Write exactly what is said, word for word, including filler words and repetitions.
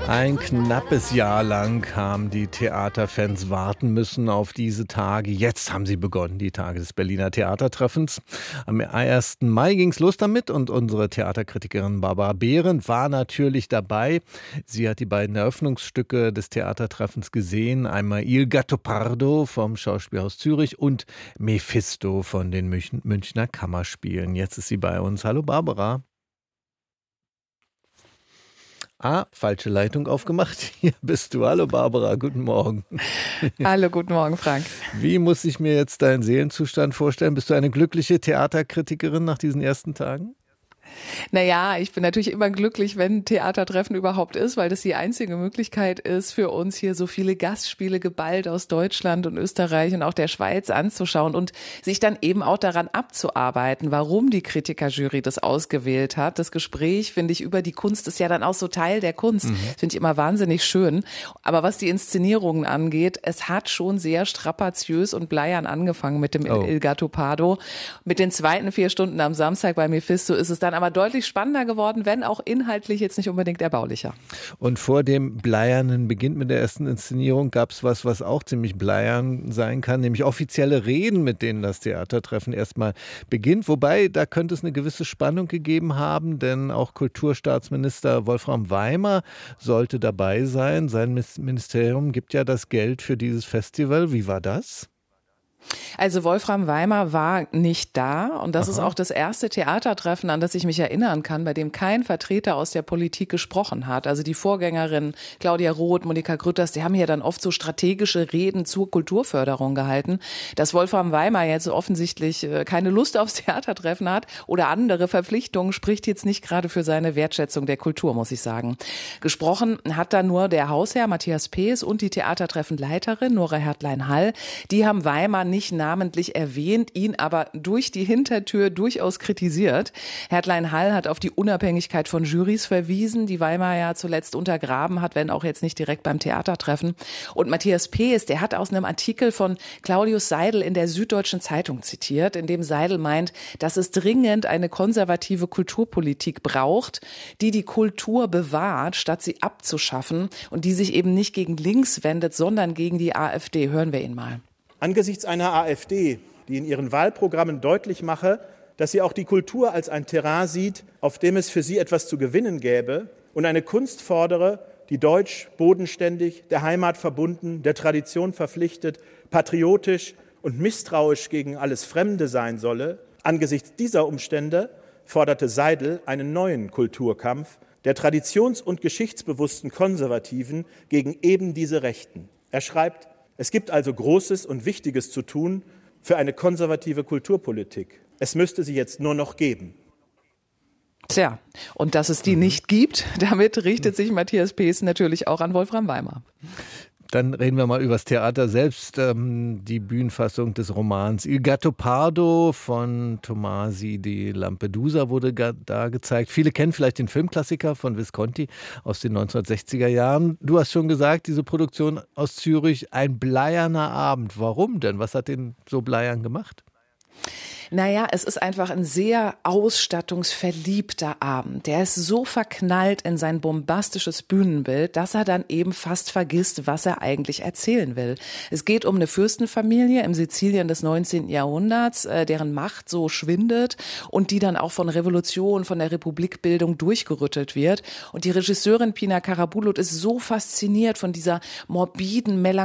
Ein knappes Jahr lang haben die Theaterfans warten müssen auf diese Tage. Jetzt haben sie begonnen, die Tage des Berliner Theatertreffens. Am ersten Mai ging es los damit und unsere Theaterkritikerin Barbara Behrendt war natürlich dabei. Sie hat die beiden Eröffnungsstücke des Theatertreffens gesehen. Einmal Il Gattopardo vom Schauspielhaus Zürich und Mephisto von den Münchner Kammerspielen. Jetzt ist sie bei uns. Hallo Barbara. Ah, falsche Leitung aufgemacht. Hier bist du. Hallo Barbara, guten Morgen. Hallo, guten Morgen, Frank. Wie muss ich mir jetzt deinen Seelenzustand vorstellen? Bist du eine glückliche Theaterkritikerin nach diesen ersten Tagen? Naja, ich bin natürlich immer glücklich, wenn Theatertreffen überhaupt ist, weil das die einzige Möglichkeit ist, für uns hier so viele Gastspiele geballt aus Deutschland und Österreich und auch der Schweiz anzuschauen und sich dann eben auch daran abzuarbeiten, warum die Kritikerjury das ausgewählt hat. Das Gespräch, finde ich, über die Kunst ist ja dann auch so Teil der Kunst. Mhm. Finde ich immer wahnsinnig schön. Aber was die Inszenierungen angeht, es hat schon sehr strapaziös und bleiern angefangen mit dem oh. Il Gattopardo. Mit den zweiten vier Stunden am Samstag bei Mephisto ist es dann aber deutlich spannender geworden, wenn auch inhaltlich jetzt nicht unbedingt erbaulicher. Und vor dem bleiernen Beginn mit der ersten Inszenierung gab es was, was auch ziemlich bleiern sein kann, nämlich offizielle Reden, mit denen das Theatertreffen erstmal beginnt. Wobei, da könnte es eine gewisse Spannung gegeben haben, denn auch Kulturstaatsminister Wolfram Weimer sollte dabei sein. Sein Ministerium gibt ja das Geld für dieses Festival. Wie war das? Also Wolfram Weimer war nicht da und das Aha. ist auch das erste Theatertreffen, an das ich mich erinnern kann, bei dem kein Vertreter aus der Politik gesprochen hat. Also die Vorgängerin Claudia Roth, Monika Grütters, die haben ja dann oft so strategische Reden zur Kulturförderung gehalten. Dass Wolfram Weimer jetzt offensichtlich keine Lust aufs Theatertreffen hat oder andere Verpflichtungen, spricht jetzt nicht gerade für seine Wertschätzung der Kultur, muss ich sagen. Gesprochen hat da nur der Hausherr Matthias Pees und die Theatertreffenleiterin Nora Hertlein-Hall. Die haben Weimer nicht namentlich erwähnt, ihn aber durch die Hintertür durchaus kritisiert. Hertlein-Hall hat auf die Unabhängigkeit von Jurys verwiesen, die Weimer ja zuletzt untergraben hat, wenn auch jetzt nicht direkt beim Theatertreffen. Und Matthias Pees, der hat aus einem Artikel von Claudius Seidel in der Süddeutschen Zeitung zitiert, in dem Seidel meint, dass es dringend eine konservative Kulturpolitik braucht, die die Kultur bewahrt, statt sie abzuschaffen und die sich eben nicht gegen links wendet, sondern gegen die AfD. Hören wir ihn mal. Angesichts einer AfD, die in ihren Wahlprogrammen deutlich mache, dass sie auch die Kultur als ein Terrain sieht, auf dem es für sie etwas zu gewinnen gäbe, und eine Kunst fordere, die deutsch, bodenständig, der Heimat verbunden, der Tradition verpflichtet, patriotisch und misstrauisch gegen alles Fremde sein solle, angesichts dieser Umstände forderte Seidel einen neuen Kulturkampf der traditions- und geschichtsbewussten Konservativen gegen eben diese Rechten. Er schreibt: Es gibt also Großes und Wichtiges zu tun für eine konservative Kulturpolitik. Es müsste sie jetzt nur noch geben. Tja, und dass es die nicht gibt, damit richtet sich Matthias Pees natürlich auch an Wolfram Weimer. Dann reden wir mal über das Theater selbst. Ähm, die Bühnenfassung des Romans Il Gattopardo von Tomasi di Lampedusa wurde da gezeigt. Viele kennen vielleicht den Filmklassiker von Visconti aus den neunzehnhundertsechziger Jahren. Du hast schon gesagt, diese Produktion aus Zürich, ein bleierner Abend. Warum denn? Was hat den so bleiern gemacht? Naja, es ist einfach ein sehr ausstattungsverliebter Abend. Der ist so verknallt in sein bombastisches Bühnenbild, dass er dann eben fast vergisst, was er eigentlich erzählen will. Es geht um eine Fürstenfamilie im Sizilien des neunzehnten Jahrhunderts, deren Macht so schwindet und die dann auch von Revolution, von der Republikbildung durchgerüttelt wird. Und die Regisseurin Pina Karabulut ist so fasziniert von dieser morbiden Melancholie